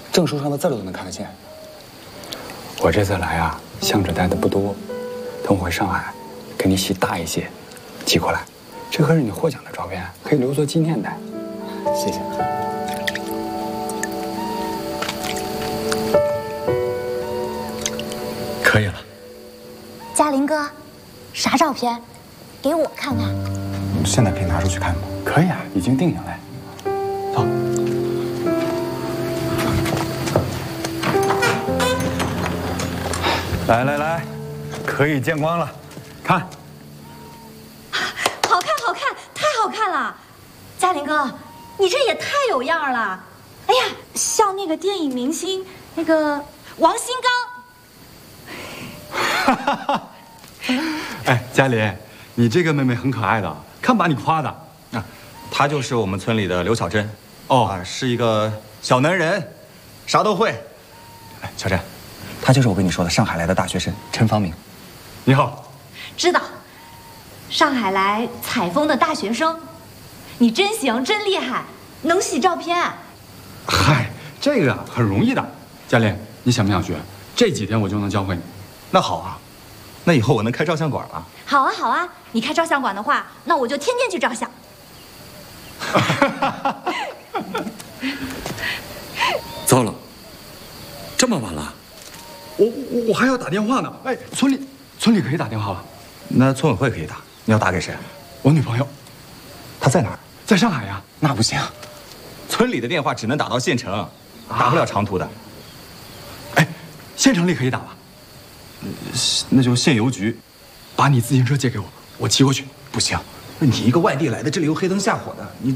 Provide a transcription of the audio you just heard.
证书上的字儿都能看得见。 我这次来啊，相纸带的不多，等我回上海，给你洗大一些，寄过来。这可是你获奖的照片，可以留作纪念的。 谢谢。 可以了。 嘉林哥，啥照片？给我看看。 现在可以拿出去看吗？ 可以啊，已经定下来。走。来来来，可以见光了，看。 好看，好看，太好看了！嘉林哥，你这也太有样了！哎呀，像那个电影明星那个王新刚。 哈哈哈！哎，嘉林，你这个妹妹很可爱的，看把你夸的。 啊，她就是我们村里的刘小珍。 哦， 是一个小能人，啥都会。 哎，小珍，他就是我跟你说的上海来的大学生陈方明。 你好。 知道，上海来采风的大学生，你真行，真厉害，能洗照片。 嗨，这个很容易的。嘉林，你想不想学？这几天我就能教会你。 那好啊，那以后我能开照相馆了。 好啊，好啊，你开照相馆的话，那我就天天去照相。 糟了，这么晚了， 我还要打电话呢。哎，村里可以打电话吧？ 那村委会可以打，你要打给谁？ 我女朋友。 她在哪儿？ 在上海呀。 那不行， 村里的电话只能打到县城，打不了长途的。 哎，县城里可以打吧？那就县邮局，把你自行车借给我，我骑过去。 不行，你一个外地来的，这里又黑灯瞎火的，你